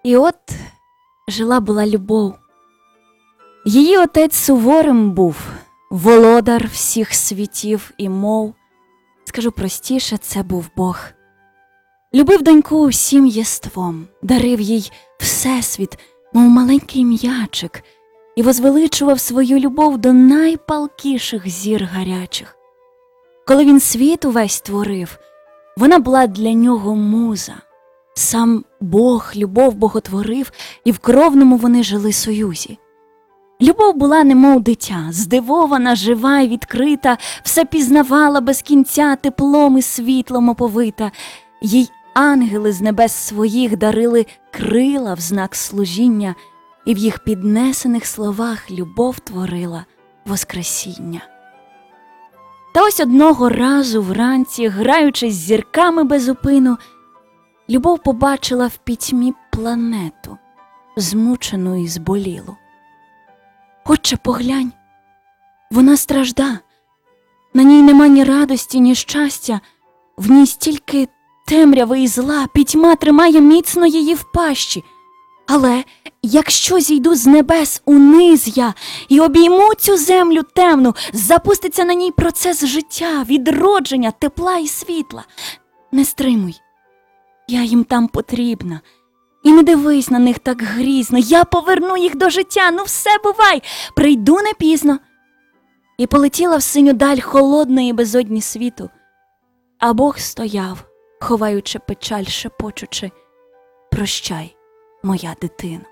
І от жила-була любов. Її отець суворим був, володар всіх світів і мов. Скажу простіше, це був Бог. Любив доньку усім єством, дарив їй всесвіт, мов маленький м'ячик, і возвеличував свою любов до найпалкіших зір гарячих. Коли він світ увесь творив, вона була для нього муза. Сам Бог любов боготворив, і в кровному вони жили союзі. Любов була немов дитя, здивована, жива й відкрита, все пізнавала без кінця, теплом і світлом оповита. Їй ангели з небес своїх дарили крила в знак служіння, і в їх піднесених словах любов творила воскресіння. Та ось одного разу вранці, граючись з зірками без упину, любов побачила в пітьмі планету, змучену і зболілу. «Отче, поглянь, вона стражда, на ній нема ні радості, ні щастя, в ній стільки темряви і зла, пітьма тримає міцно її в пащі. Але якщо зійду з небес униз я і обійму цю землю темну, запуститься на ній процес життя, відродження, тепла і світла. Не стримуй, я їм там потрібна. І не дивись на них так грізно, я поверну їх до життя, ну все, бувай, прийду не пізно». І полетіла в синю даль холодної безодні світу, а Бог стояв, ховаючи печаль, шепочучи: «Прощай, моя дитино».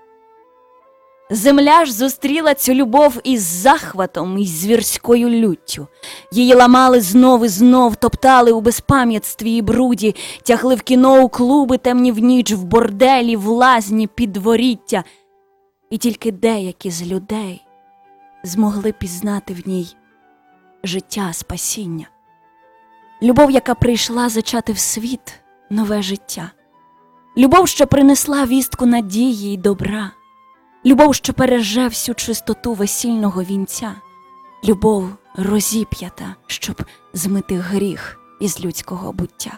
Земля ж зустріла цю любов із захватом і звірською люттю. Її ламали знов і знов, топтали у безпам'ятстві і бруді, тягли в кіно, у клуби темні в ніч, в борделі, в лазні, підворіття. І тільки деякі з людей змогли пізнати в ній життя, спасіння. Любов, яка прийшла зачати в світ нове життя. Любов, що принесла вістку надії й добра. Любов, що береже всю чистоту весільного вінця. Любов розіп'ята, щоб змити гріх із людського буття.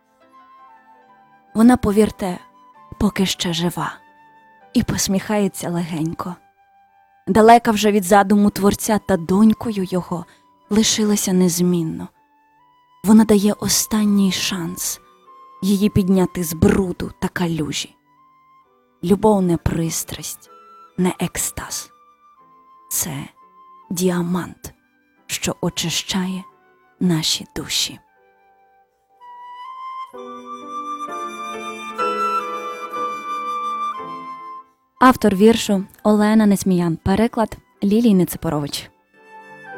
Вона, повірте, поки ще жива і посміхається легенько. Далека вже від задуму Творця, та донькою його лишилася незмінно. Вона дає останній шанс її підняти з бруду та калюжі. Любов не пристрасть, не екстаз. Це діамант, що очищає наші душі. Автор віршу Олена Несміян. Переклад Лілії Нецепорович.